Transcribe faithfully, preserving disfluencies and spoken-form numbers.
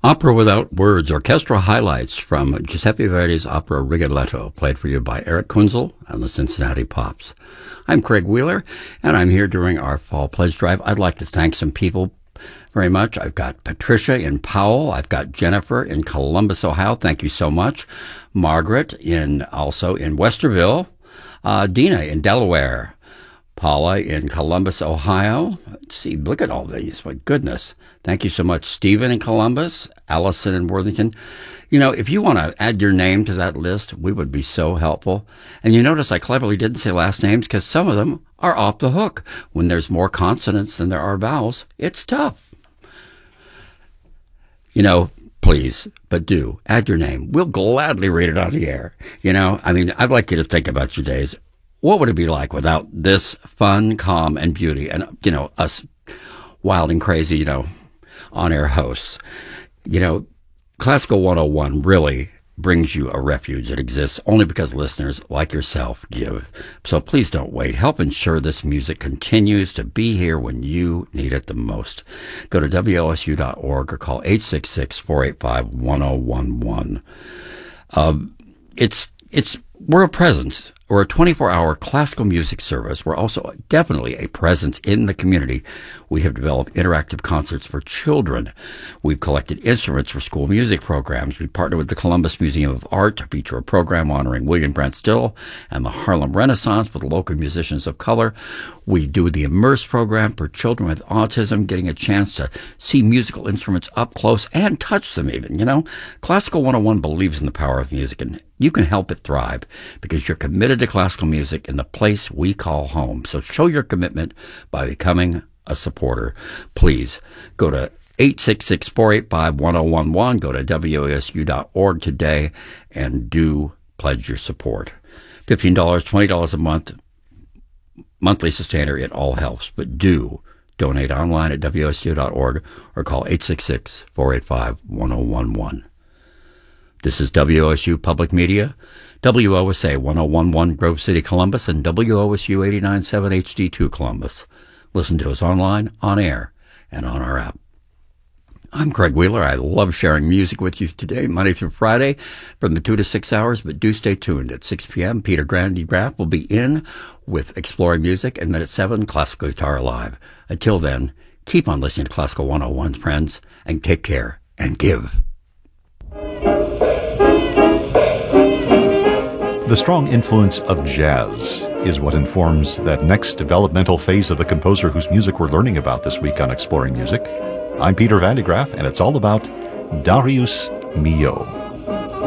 Opera Without Words, orchestral highlights from Giuseppe Verdi's opera Rigoletto, played for you by Eric Kunzel and the Cincinnati Pops. I'm Craig Wheeler, and I'm here during our Fall Pledge Drive. I'd like to thank some people very much. I've got Patricia in Powell. I've got Jennifer in Columbus, Ohio. Thank you so much. Margaret in also in Westerville. Uh, Dina in Delaware. Paula in Columbus, Ohio. Let's see, look at all these. My goodness. Thank you so much. Stephen in Columbus. Allison in Worthington. You know, if you want to add your name to that list, we would be so helpful. And you notice I cleverly didn't say last names because some of them are off the hook. When there's more consonants than there are vowels, it's tough. You know, please, but do add your name. We'll gladly read it on the air. You know, I mean, I'd like you to think about your days. What would it be like without this fun, calm, and beauty? And, you know, us wild and crazy, you know, on-air hosts. You know, Classical one oh one really brings you a refuge that exists only because listeners like yourself give. So please don't wait. Help ensure this music continues to be here when you need it the most. Go to W O S U dot org or call eight six six, four eight five, one oh one one. Um, it's, it's, we're a presence. We're a twenty-four hour classical music service. We're also definitely a presence in the community. We have developed interactive concerts for children. We've collected instruments for school music programs. We partner with the Columbus Museum of Art to feature a program honoring William Grant Still and the Harlem Renaissance with local musicians of color. We do the Immerse program for children with autism, getting a chance to see musical instruments up close and touch them even, you know. Classical one oh one believes in the power of music, and you can help it thrive because you're committed to classical music in the place we call home. So show your commitment by becoming a supporter. Please go to eight six six, four eight five, one oh one one. Go to W O S U dot org today and do pledge your support. fifteen dollars, twenty dollars a month, monthly sustainer, it all helps. But do donate online at W O S U dot org or call eight six six, four eight five, one oh one one. This is W O S U Public Media, W O S A one oh one one Grove City, Columbus, and W O S U eighty-nine point seven H D two Columbus. Listen to us online, on air, and on our app. I'm Craig Wheeler. I love sharing music with you today, Monday through Friday, from the two to six hours, but do stay tuned. At six p.m., Peter Grandy Graff will be in with Exploring Music, and then at seven, Classical Guitar Live. Until then, keep on listening to Classical one oh one, friends, and take care and give. The strong influence of jazz is what informs that next developmental phase of the composer whose music we're learning about this week on Exploring Music. I'm Peter Van de Graaf, and it's all about Darius Milhaud.